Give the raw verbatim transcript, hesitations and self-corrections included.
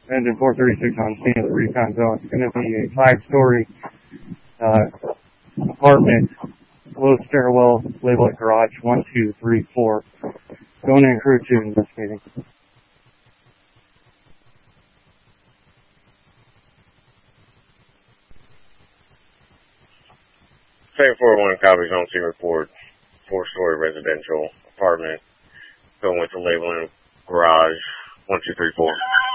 engine four thirty-six on scene of the recon zone. It's going to be a five-story uh, apartment, low stairwell, label it garage one, two, three, four. Going in crew two investigating. Same four one copies on scene report. Four-story residential apartment. Going with the labeling garage one, two, three, four.